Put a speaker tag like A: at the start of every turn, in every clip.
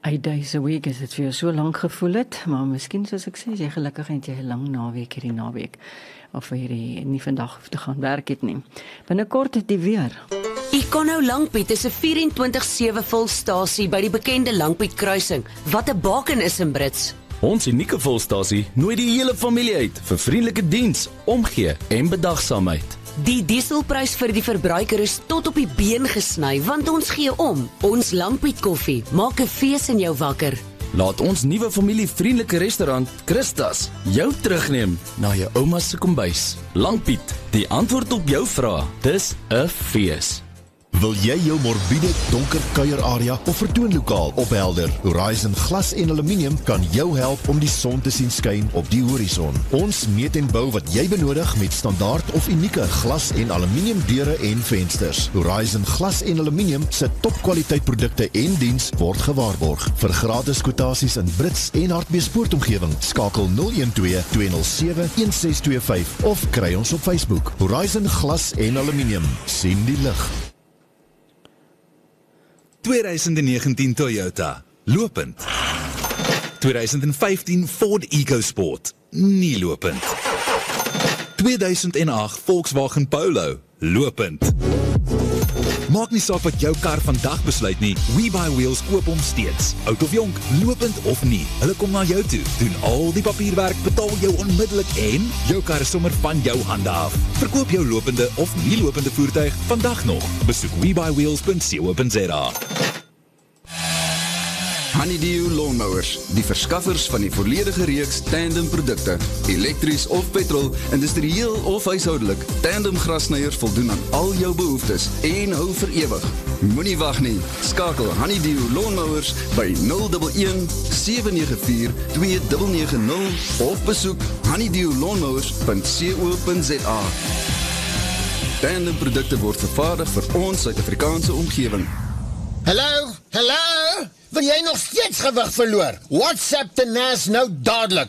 A: 8 days a week is dit vir jou so lank gevoel het, maar miskien soos ek sê, as jy gelukkig het jy 'n lang naweek hierdie naweek, of jy nie vandag hoef te gaan werk het nie. Binnekort het die weer.
B: Econo Langpiet is 'n 24/7 volstasie by die bekende Langpiet kruising, wat 'n baken is in Brits.
C: Ons unieke volstasie nooi die hele familie uit vir vriendelike diens, omgee en bedagsaamheid.
B: Die dieselprys vir die verbruiker is tot op die been gesny, want ons gee om. Ons Langpiet koffie maak 'n fees in jou wakker.
C: Laat ons nuwe familievriendelike restaurant, Christas, jou terugneem na jou ouma se kombuis. Langpiet, die antwoord op jou vrae. Dis 'n fees.
D: Wil jy jou morbiede, donker kuierarea of vertoonlokaal ophelder? Horizon Glas en Aluminium kan jou help om die son te sien skyn op die horison. Ons meet en bou wat jy benodig met standaard of unieke glas en aluminium deure en vensters. Horizon Glas en Aluminium se topkwaliteit produkte en diens word gewaarborg. Vir gratis kwotasies in Brits en Hartbeespoortomgewing, skakel 012-207-1625 of kry ons op Facebook. Horizon Glas en Aluminium, sien die lig.
E: 2019 Toyota, lopend. 2015 Ford EcoSport, nie lopend. 2008 Volkswagen Polo, lopend. Maak nie saak wat jou kar vandag besluit nie, WeBuyWheels koop hom steeds. Oud of jonk, lopend of nie, hulle kom na jou toe, doen al die papierwerk, betaal jou onmiddellik en jou kar is sommer van jou hande af. Verkoop jou lopende of nie lopende voertuig vandag nog. Besoek WeBuyWheels.co.za.
F: Honeydew Lawnmowers, die verskaffers van die volledige reeks tandem produkte, elektries of petrol, industrieel of huishoudelik. Tandem grassnyers voldoen aan al jou behoeftes en hou vir ewig. Moenie wag nie, skakel Honeydew Lawnmowers by 011-794-2990 of besoek honeydewlawnmowers.co.za. Tandem produkte word vervaardig vir ons Suid-Afrikaanse omgewing.
G: Hallo? Wil jy nog steeds gewig verloor? WhatsApp Tenaz nou dadelik.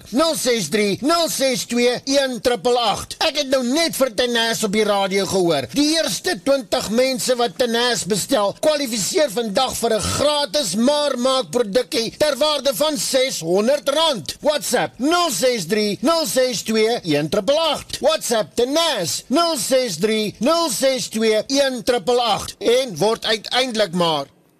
G: 063-062-1888. Ek het nou net vir Tenaz op die radio gehoor. Die eerste 20 mense wat Tenaz bestel, kwalifiseer vandag vir 'n gratis maar maak produkkie ter waarde van R600. WhatsApp 063-062-1888. WhatsApp Tenaz 063-062-1888 en word uiteindelik maar.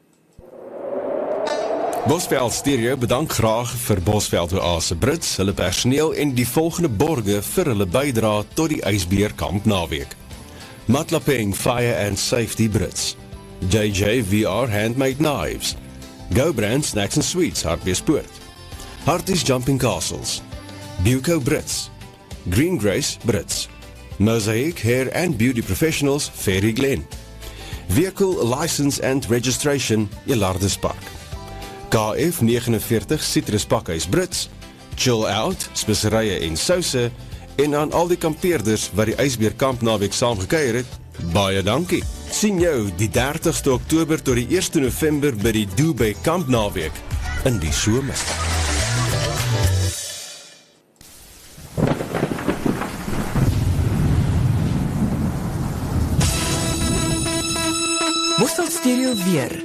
H: Bosveld Stereo bedank graag vir Bosveld Oase Brits, hulle personeel en die volgende borge vir hulle bydra tot die ysbeerkamp naweek. Matlapeng Fire and Safety Brits, JJ VR Handmade Knives, Go Brand Snacks and Sweets Hartbeespoort, Harties Jumping Castles, Buco Brits, Green Grace Brits, Mosaic Hair and Beauty Professionals Ferry Glen, Vehicle License and Registration Elardus Park, KF 49 Citrus Pakhuis Brits, Chill Out, speserye en souse, en aan al die kampeerders wat die ysbeerkamp naweek saamgekuier het, baie dankie. Sien jou die 30ste Oktober tot die 1 November by die Dubai Kamp naweek in die somer.
B: Bosveld Stereo weer.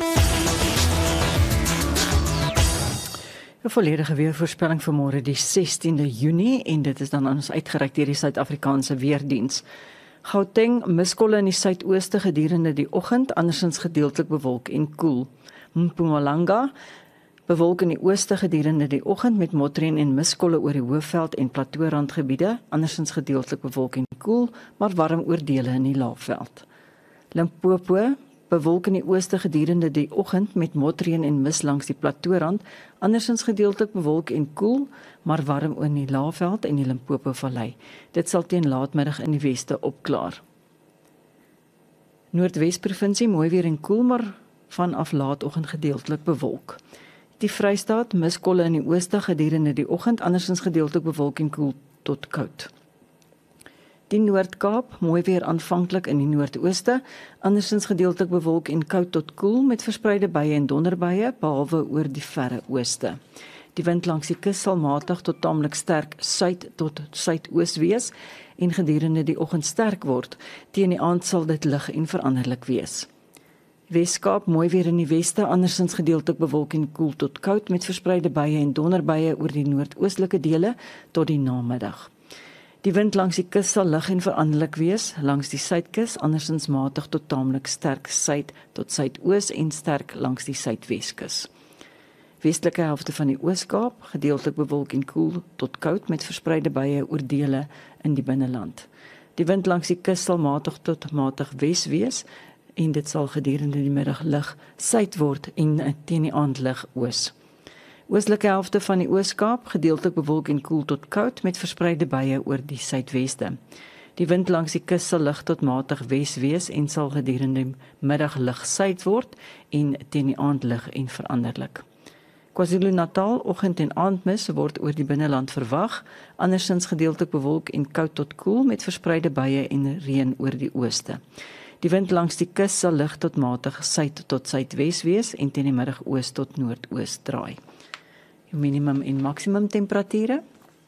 A: 'n volledige weervoorspelling vir môre die 16de Junie en dit is dan aan ons uitgereik deur die Suid-Afrikaanse Weerdiens. Gauteng miskolle in die suidooste gedurende die oggend, andersins gedeeltelik bewolk en koel. Mpumalanga bewolk in die ooste gedurende die oggend met motreën en miskolle oor die Hoëveld en Plateaurandgebiede, andersins gedeeltelik bewolk en koel, maar warm oor dele in die Laagveld. Limpopo bewolk in die ooste gedurende die oggend met motreën en mis langs die Plateaurand, andersins gedeeltelik bewolk en koel, maar warm oor die Laagveld en die Limpopo Vallei. Dit sal teen laatmiddag in die weste opklaar. Noordwes provinsie mooi weer en koel, maar vanaf laatoggend gedeeltelik bewolk. Die Vrystaat miskolle in die ooste gedurende die oggend, andersins gedeeltelik bewolk en koel tot koud. Die Noord-Kaap, mooi weer aanvanklik in die noordooste, andersins gedeeltelik bewolk en koud tot koel met verspreide buie en donderbuie, behalwe oor die verre ooste. Die wind langs die kus sal matig tot taamlik sterk suid tot suidoos wees en gedurende die oggend sterk word. Teen die aand sal dit lig en veranderlik wees. Weskaap mooi weer in die weste, andersins gedeeltelik bewolk en koel tot koud met verspreide buie en donderbuie oor die noordoostelike dele tot die namiddag. Die wind langs die kus sal lig en veranderlik wees, langs die suidkus andersins matig tot taamlik sterk suid tot suidoos en sterk langs die suidweskus. Westelike helfte van die Oos-Kaap, gedeeltelik bewolk en koel tot koud met verspreide buie oor dele in die binneland. Die wind langs die kus sal matig tot matig wes wees en dit sal gedurende die middag lig suid word en teen die aand lig oos. Oostelike helfte van die Oos-Kaap, gedeeltelik bewolk en koel tot koud met verspreide buie oor die suidweste. Die wind langs die kus sal lig tot matig wes wees en sal gedurende die middag lig suid word en teen die aand lig en veranderlik. KwaZulu-Natal, oggend en aandmis word oor die binneland verwag, andersins gedeeltelik bewolk en koud tot koel met verspreide buie en reën oor die ooste. Die wind langs die kus sal lig tot matig suid tot suidwes wees en teen die middag oos tot noordoos draai. Die minimum en maksimum temperature: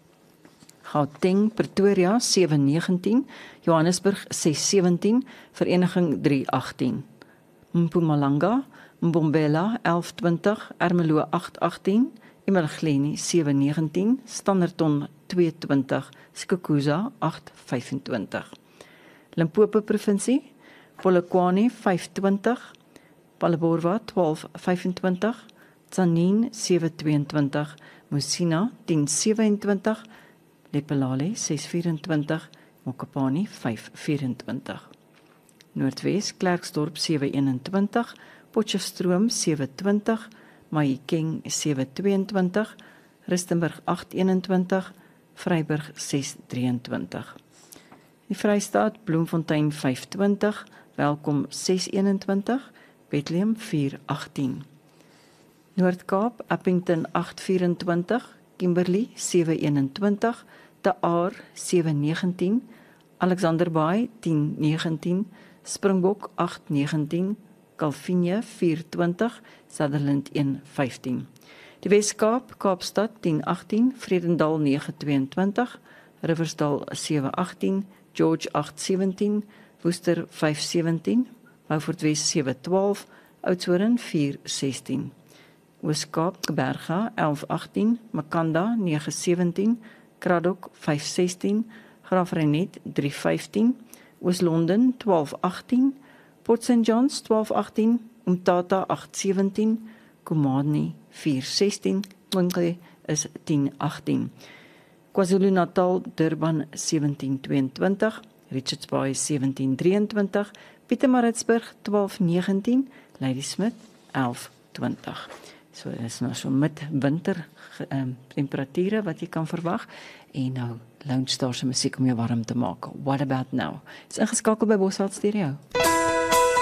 A: Gauteng, Pretoria 7:19, Johannesburg 6:17, Vereniging 3:18, Mpumalanga, Mbombela 11:20, Ermelo 8:18, eMalahleni 7:19, Standerton 2:20, Skukuza 8:25. Limpopo provinsie: Polokwane 5:20, Palleborwa 12:25, Tzaneen 7:22, Musina 10:27, Lephalale 6:24, Mokopane 5:24. Noordwes: Klerksdorp 7:21, Potchefstroom 7:20, Mahikeng 7:22, Rustenburg 8:21, Vryburg 6:23. Die Vrystaat: Bloemfontein 5:20, Welkom 6:21, Bethlehem 4:18. Noord-Kaap: Appington 8:24, Kimberley 7:21, De Aar 7:19, Alexanderbaai 10:19, Springbok 8:19, Kalvinia 4:20, Sutherland 1:15. Die Wes-Kaap: Kaapstad 10:18, Vredendal 9:22, Riversdal 7:18, George 8:17, Worcester 5:17, Beaufort Wes 7:12, Oudtshoorn 4:16. Oos-Kaap: Berga 11:18, Makanda 9:17, Kraddock 5:16, Graafrenet 3:15, Oos-London 12:18, Port St Johns 12:18, Umtata 8:17, Komani 4:16, Mongwe is 10:18. KwaZulu-Natal: Durban 17:22, Richards Bay 17:23, Pietermaritzburg 12:19, Ladysmith 11:20. So is nou so midwinter temperature wat jy kan verwag en nou Lone Star se musiek om jou warm te maak. What about now? Is ingeskakel by Bosveld Stereo.